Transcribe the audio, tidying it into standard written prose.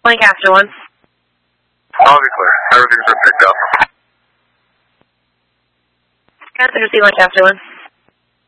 Lancaster 1. All be clear. Everything's been picked up. Passenger C, Lancaster 1.